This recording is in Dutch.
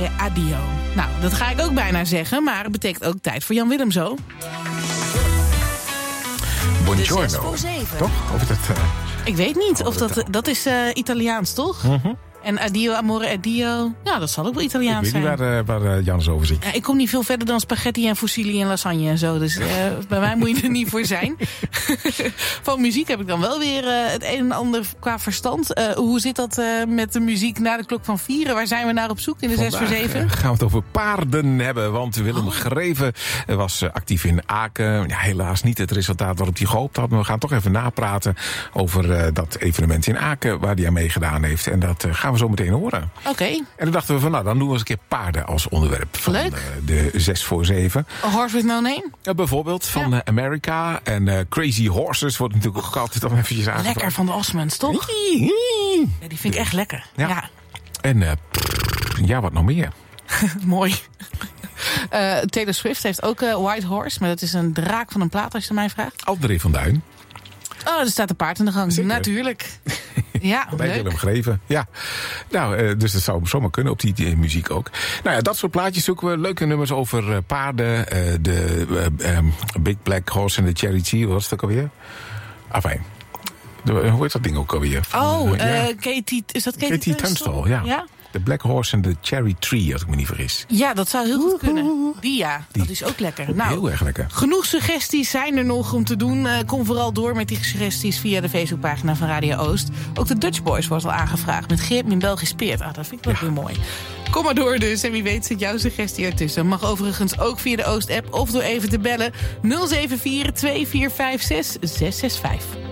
je adio. Nou, dat ga ik ook bijna zeggen, maar het betekent ook tijd voor Jan Willem zo. Buongiorno. 6 voor 7. Toch? Of is dat... Ik weet niet of dat is Italiaans, toch? En adio, amore, adio. Ja, dat zal ook wel Italiaans zijn. Ik weet niet waar Jans over zit. Ja, ik kom niet veel verder dan spaghetti en fusilli en lasagne en zo. Dus bij mij moet je er niet voor zijn. Van muziek heb ik dan wel weer het een en ander qua verstand. Hoe zit dat met de muziek na de klok van 4? Waar zijn we naar op zoek in de 6 voor 7? Gaan we het over paarden hebben. Want Willem Greven was actief in Aken. Ja, helaas niet het resultaat waarop hij gehoopt had. Maar we gaan toch even napraten over dat evenement in Aken waar hij aan meegedaan heeft. En dat gaan we zo meteen horen. Oké. En dan dachten we van, nou, dan doen we eens een keer paarden als onderwerp van Leuk. de 6 voor 7. A Horse with No Name? Bijvoorbeeld van America en Crazy Horses wordt natuurlijk ook altijd dan eventjes aangevraagd. Lekker van de Osmonds, toch? Ja, die vind ik echt lekker. Ja. En ja, wat nog meer? Mooi. Taylor Swift heeft ook White Horse, maar dat is een draak van een plaat als je mij vraagt. André van Duin. Oh, er staat een paard in de gang. Zeker. Natuurlijk. Ja, Bij leuk. Willem Greven. Ja. Nou, dus dat zou zomaar kunnen op die muziek ook. Nou ja, dat soort plaatjes zoeken we. Leuke nummers over paarden. De Big Black Horse en de Cherry Tree. Wat was het ook alweer? Afijn. Hoe heet dat ding ook alweer? Katie, is dat Katie Tunstall, ja. De Black Horse en de Cherry Tree, als ik me niet vergis. Ja, dat zou heel goed kunnen. Dat is ook lekker. Nou, heel erg lekker. Genoeg suggesties zijn er nog om te doen. Kom vooral door met die suggesties via de Facebookpagina van Radio Oost. Ook de Dutch Boys wordt al aangevraagd met Geert min Belgisch Peert. Dat vind ik ook weer mooi. Kom maar door dus en wie weet zit jouw suggestie ertussen. Mag overigens ook via de Oost-app of door even te bellen 074 2456 665.